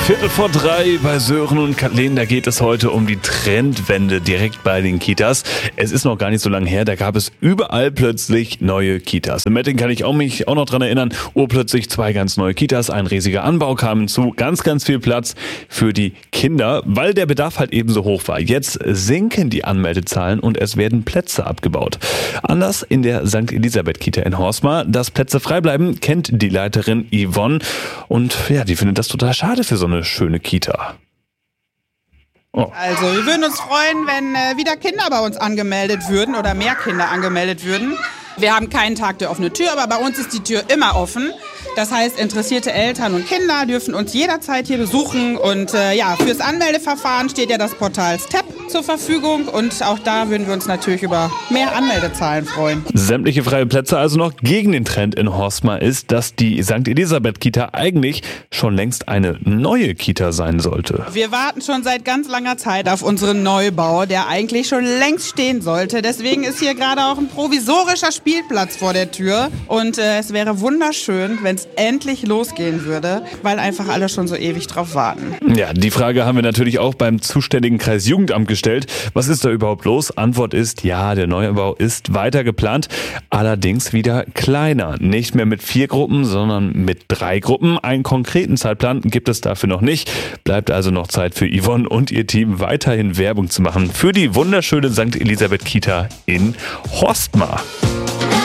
2:15 bei Sören und Kathleen, da geht es heute um die Trendwende direkt bei den Kitas. Es ist noch gar nicht so lange her, da gab es überall plötzlich neue Kitas. In Mettingen kann ich mich auch noch dran erinnern, urplötzlich 2 ganz neue Kitas, ein riesiger Anbau kam hinzu, ganz viel Platz für die Kinder, weil der Bedarf halt eben so hoch war. Jetzt sinken die Anmeldezahlen und es werden Plätze abgebaut. Anders in der St. Elisabeth Kita in Horstmar, dass Plätze frei bleiben, kennt die Leiterin Yvonne und ja, die findet das total schade für so eine schöne Kita. Oh. Also wir würden uns freuen, wenn wieder Kinder bei uns angemeldet würden oder mehr Kinder angemeldet würden. Wir haben keinen Tag der offenen Tür, aber bei uns ist die Tür immer offen. Das heißt, interessierte Eltern und Kinder dürfen uns jederzeit hier besuchen. Und fürs Anmeldeverfahren steht ja das Portal STEP zur Verfügung. Und auch da würden wir uns natürlich über mehr Anmeldezahlen freuen. Sämtliche freie Plätze also noch. Gegen den Trend in Horstmar ist, dass die St. Elisabeth Kita eigentlich schon längst eine neue Kita sein sollte. Wir warten schon seit ganz langer Zeit auf unseren Neubau, der eigentlich schon längst stehen sollte. Deswegen ist hier gerade auch ein provisorischer Spielplatz vor der Tür. Und es wäre wunderschön, wenn es endlich losgehen würde, weil einfach alle schon so ewig drauf warten. Ja, die Frage haben wir natürlich auch beim zuständigen Kreisjugendamt gestellt. Was ist da überhaupt los? Antwort ist, ja, der Neubau ist weiter geplant, allerdings wieder kleiner. Nicht mehr mit 4 Gruppen, sondern mit 3 Gruppen. Einen konkreten Zeitplan gibt es dafür noch nicht. Bleibt also noch Zeit für Yvonne und ihr Team, weiterhin Werbung zu machen für die wunderschöne St. Elisabeth Kita in Horstmar.